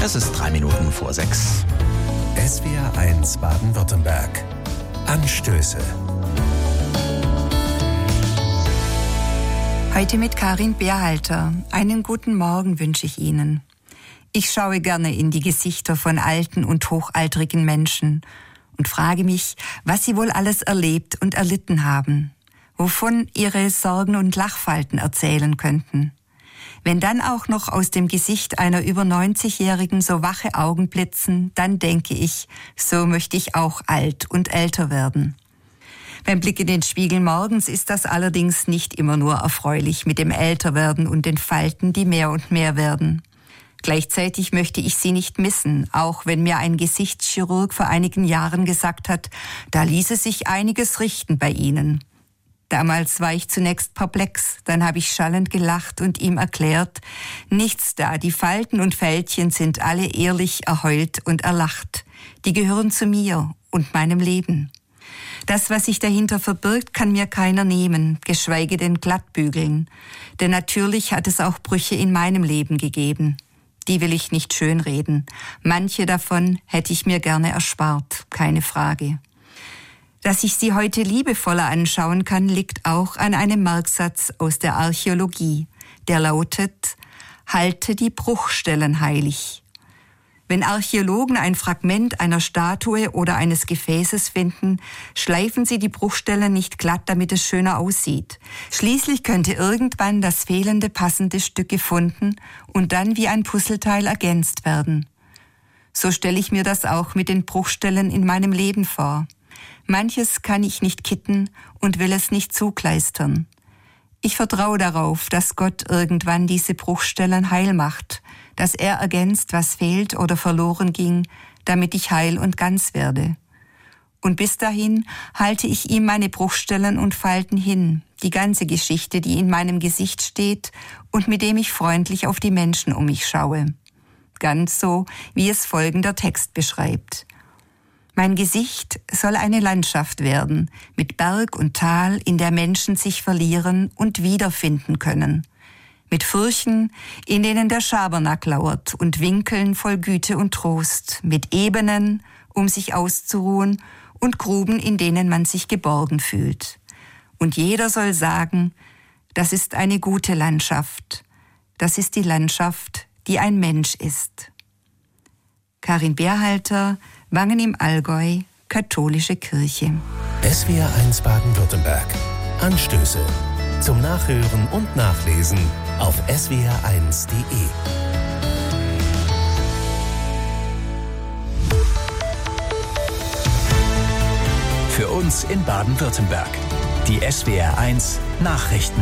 Es ist 3 Minuten vor 6. SWR 1 Baden-Württemberg. Anstöße. Heute mit Karin Berhalter. Einen guten Morgen wünsche ich Ihnen. Ich schaue gerne in die Gesichter von alten und hochaltrigen Menschen und frage mich, was sie wohl alles erlebt und erlitten haben, wovon ihre Sorgen und Lachfalten erzählen könnten. Wenn dann auch noch aus dem Gesicht einer über 90-Jährigen so wache Augen blitzen, dann denke ich, so möchte ich auch alt und älter werden. Beim Blick in den Spiegel morgens ist das allerdings nicht immer nur erfreulich mit dem Älterwerden und den Falten, die mehr und mehr werden. Gleichzeitig möchte ich sie nicht missen, auch wenn mir ein Gesichtschirurg vor einigen Jahren gesagt hat, da ließe sich einiges richten bei Ihnen. Damals war ich zunächst perplex, dann habe ich schallend gelacht und ihm erklärt, nichts da, die Falten und Fältchen sind alle ehrlich erheult und erlacht. Die gehören zu mir und meinem Leben. Das, was sich dahinter verbirgt, kann mir keiner nehmen, geschweige denn glattbügeln. Denn natürlich hat es auch Brüche in meinem Leben gegeben. Die will ich nicht schönreden. Manche davon hätte ich mir gerne erspart, keine Frage. Dass ich sie heute liebevoller anschauen kann, liegt auch an einem Merksatz aus der Archäologie, der lautet, halte die Bruchstellen heilig. Wenn Archäologen ein Fragment einer Statue oder eines Gefäßes finden, schleifen sie die Bruchstellen nicht glatt, damit es schöner aussieht. Schließlich könnte irgendwann das fehlende passende Stück gefunden und dann wie ein Puzzleteil ergänzt werden. So stelle ich mir das auch mit den Bruchstellen in meinem Leben vor. Manches kann ich nicht kitten und will es nicht zukleistern. Ich vertraue darauf, dass Gott irgendwann diese Bruchstellen heil macht, dass er ergänzt, was fehlt oder verloren ging, damit ich heil und ganz werde. Und bis dahin halte ich ihm meine Bruchstellen und Falten hin, die ganze Geschichte, die in meinem Gesicht steht und mit dem ich freundlich auf die Menschen um mich schaue. Ganz so, wie es folgender Text beschreibt. Mein Gesicht soll eine Landschaft werden, mit Berg und Tal, in der Menschen sich verlieren und wiederfinden können. Mit Furchen, in denen der Schabernack lauert und Winkeln voll Güte und Trost, mit Ebenen, um sich auszuruhen und Gruben, in denen man sich geborgen fühlt. Und jeder soll sagen, das ist eine gute Landschaft. Das ist die Landschaft, die ein Mensch ist. Karin Berhalter, Wangen im Allgäu, Katholische Kirche. SWR 1 Baden-Württemberg. Anstöße. Zum Nachhören und Nachlesen auf swr1.de. Für uns in Baden-Württemberg. Die SWR 1 Nachrichten.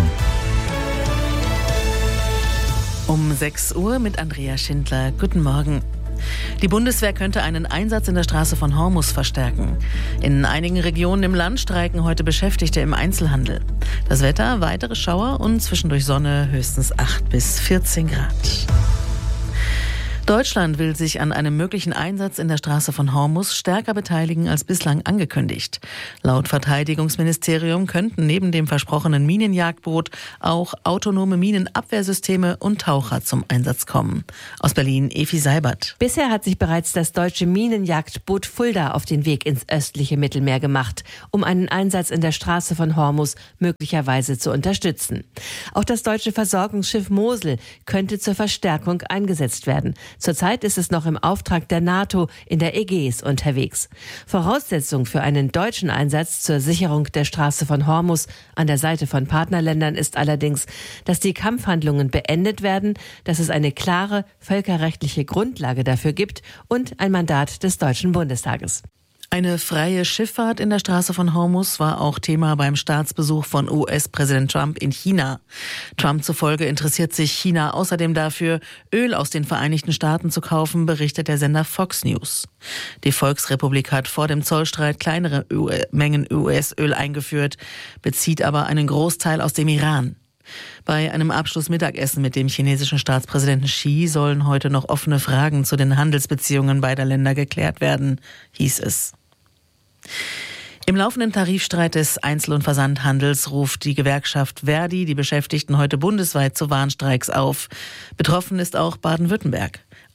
Um 6 Uhr mit Andrea Schindler. Guten Morgen. Die Bundeswehr könnte einen Einsatz in der Straße von Hormuz verstärken. In einigen Regionen im Land streiken heute Beschäftigte im Einzelhandel. Das Wetter, weitere Schauer und zwischendurch Sonne, höchstens 8 bis 14 Grad. Deutschland will sich an einem möglichen Einsatz in der Straße von Hormuz stärker beteiligen als bislang angekündigt. Laut Verteidigungsministerium könnten neben dem versprochenen Minenjagdboot auch autonome Minenabwehrsysteme und Taucher zum Einsatz kommen. Aus Berlin, Evi Seibert. Bisher hat sich bereits das deutsche Minenjagdboot Fulda auf den Weg ins östliche Mittelmeer gemacht, um einen Einsatz in der Straße von Hormuz möglicherweise zu unterstützen. Auch das deutsche Versorgungsschiff Mosel könnte zur Verstärkung eingesetzt werden. Zurzeit ist es noch im Auftrag der NATO in der Ägäis unterwegs. Voraussetzung für einen deutschen Einsatz zur Sicherung der Straße von Hormuz an der Seite von Partnerländern ist allerdings, dass die Kampfhandlungen beendet werden, dass es eine klare völkerrechtliche Grundlage dafür gibt und ein Mandat des Deutschen Bundestages. Eine freie Schifffahrt in der Straße von Hormuz war auch Thema beim Staatsbesuch von US-Präsident Trump in China. Trump zufolge interessiert sich China außerdem dafür, Öl aus den Vereinigten Staaten zu kaufen, berichtet der Sender Fox News. Die Volksrepublik hat vor dem Zollstreit kleinere Mengen US-Öl eingeführt, bezieht aber einen Großteil aus dem Iran. Bei einem Abschlussmittagessen mit dem chinesischen Staatspräsidenten Xi sollen heute noch offene Fragen zu den Handelsbeziehungen beider Länder geklärt werden, hieß es. Im laufenden Tarifstreit des Einzel- und Versandhandels ruft die Gewerkschaft ver.di die Beschäftigten heute bundesweit zu Warnstreiks auf. Betroffen ist auch Baden-Württemberg.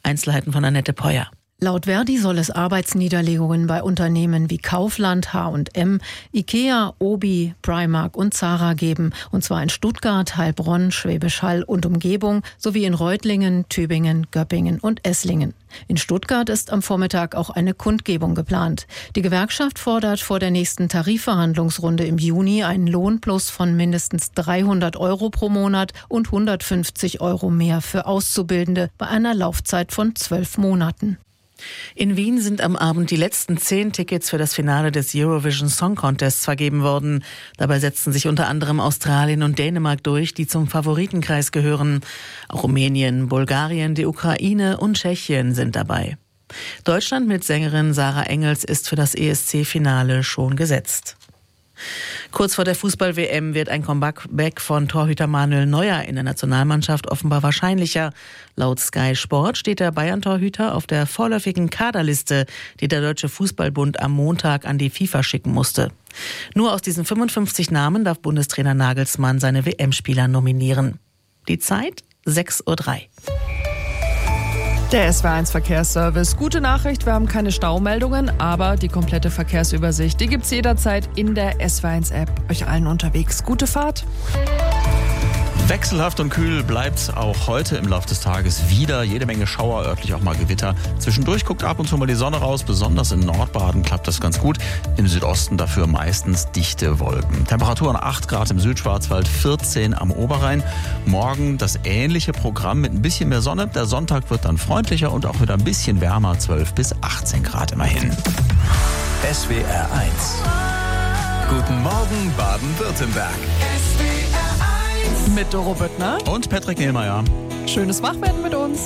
Einzelheiten von Annette Peuer. Laut Verdi soll es Arbeitsniederlegungen bei Unternehmen wie Kaufland, H&M, Ikea, Obi, Primark und Zara geben. Und zwar in Stuttgart, Heilbronn, Schwäbisch Hall und Umgebung sowie in Reutlingen, Tübingen, Göppingen und Esslingen. In Stuttgart ist am Vormittag auch eine Kundgebung geplant. Die Gewerkschaft fordert vor der nächsten Tarifverhandlungsrunde im Juni einen Lohnplus von mindestens 300 € pro Monat und 150 € mehr für Auszubildende bei einer Laufzeit von 12 Monaten. In Wien sind am Abend die letzten 10 Tickets für das Finale des Eurovision Song Contests vergeben worden. Dabei setzten sich unter anderem Australien und Dänemark durch, die zum Favoritenkreis gehören. Auch Rumänien, Bulgarien, die Ukraine und Tschechien sind dabei. Deutschland mit Sängerin Sarah Engels ist für das ESC-Finale schon gesetzt. Kurz vor der Fußball-WM wird ein Comeback von Torhüter Manuel Neuer in der Nationalmannschaft offenbar wahrscheinlicher. Laut Sky Sport steht der Bayern-Torhüter auf der vorläufigen Kaderliste, die der Deutsche Fußballbund am Montag an die FIFA schicken musste. Nur aus diesen 55 Namen darf Bundestrainer Nagelsmann seine WM-Spieler nominieren. Die Zeit 6:03 Uhr. Der SW1 Verkehrsservice. Gute Nachricht, wir haben keine Staumeldungen, aber die komplette Verkehrsübersicht, die gibt's jederzeit in der SW1 App. Euch allen unterwegs. Gute Fahrt. Wechselhaft und kühl bleibt's auch heute im Laufe des Tages wieder. Jede Menge Schauer, örtlich auch mal Gewitter. Zwischendurch guckt ab und zu mal die Sonne raus. Besonders in Nordbaden klappt das ganz gut. Im Südosten dafür meistens dichte Wolken. Temperaturen 8 Grad im Südschwarzwald, 14 am Oberrhein. Morgen das ähnliche Programm mit ein bisschen mehr Sonne. Der Sonntag wird dann freundlicher und auch wieder ein bisschen wärmer. 12 bis 18 Grad immerhin. SWR 1. Guten Morgen, Baden-Württemberg. Mit Doro Büttner Und Patrick Nehlmeier. Schönes Wachwerden mit uns.